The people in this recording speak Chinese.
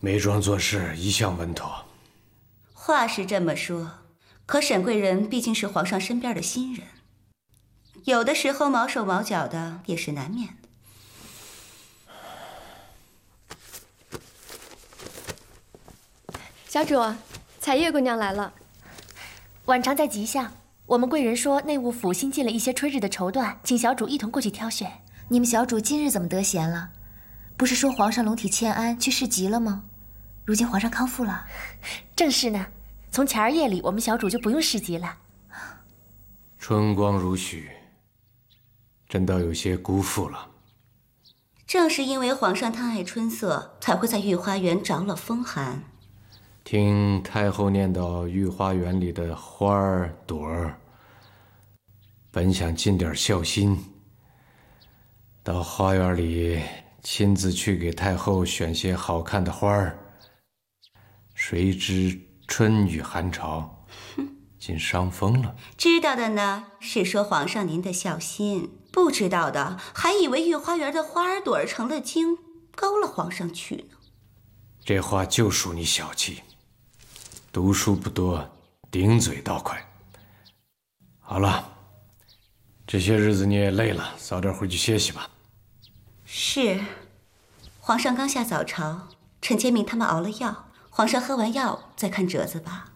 眉庄做事一向稳妥。 话是这么说，可沈贵人毕竟是皇上身边的新人，有的时候毛手毛脚的也是难免的。 小主，彩月姑娘来了。 晚常在吉祥，我们贵人说内务府新进了一些春日的绸缎，请小主一同过去挑选。 你们小主今日怎么得闲了？不是说皇上龙体欠安去市集了吗？如今皇上康复了。 正是呢，从前儿夜里我们小主就不用市集了。 春光如许，真倒有些辜负了。 正是因为皇上贪爱春色，才会在御花园着了风寒。 听太后念叨御花园里的花儿朵儿，本想尽点孝心，到花园里亲自去给太后选些好看的花儿，谁知春雨寒潮，竟伤风了。 知道的呢是说皇上您的孝心，不知道的还以为御花园的花儿朵儿成了精，勾了皇上去呢。 这话就属你小气，读书不多，顶嘴倒快。好了，这些日子你也累了，早点回去歇息吧。 是，皇上刚下早朝，臣妾命他们熬了药，皇上喝完药再看折子吧。